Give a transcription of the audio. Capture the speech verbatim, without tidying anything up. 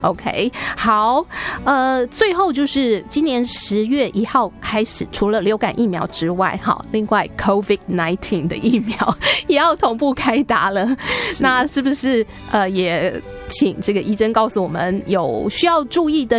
OK， 好，呃，最后就是今年十月一号开始，除了流感疫苗之外，哈，另外 COVID 十九 的疫苗也要同步开打了。是那是不是呃也请这个怡珍告诉我们有需要注意的